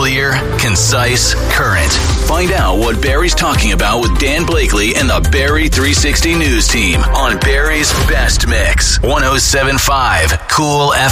Clear, concise, current. Find out what Barry's talking about with Dan Blakely and the Barry 360 News team on Barry's Best Mix. 107.5 Cool FM.